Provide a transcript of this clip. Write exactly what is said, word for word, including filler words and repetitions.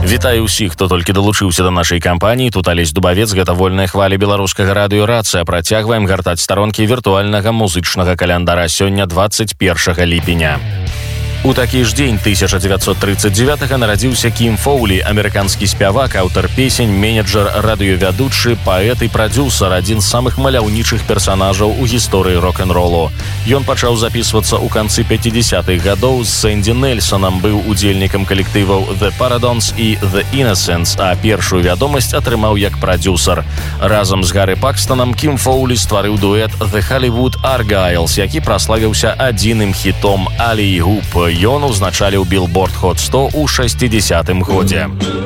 Вітаю ўсіх, хто толькі далучыўся да нашай кампаніі. Тут Алесь Дубавец, гэта вольная хваля беларускага радыё «Рацыя». Працягваем гартаць старонкі віртуальнага музычнага календара. Сёння двадцать першага ліпеня. У такі ж дзень тысяча дзевяцьсот тридцать девятого нарадзіўся Кім Фоулі, амерыканскі спявак, аўтар песень, менеджер, радыёвядучы, паэт і прадзюсар, адзін з самых маляўнічых персанажаў у гісторыі рок-н-ролу. Ён пачаў запісвацца ў канцы пяцідзясятых гадоў з Сэнді Нельсонам, быў удзельнікам калектываў The Paradons і The Innocents, а першую вядомасць атрымаў як прадзюсар. Разам з Гары Пакстанам Кім Фоулі стварыў дуэт The Hollywood Argyles, які праславіўся адзіным хітом «Alley Hoop». Ён узначаліў Billboard Hot сто ў шэсцідзясятым годзе.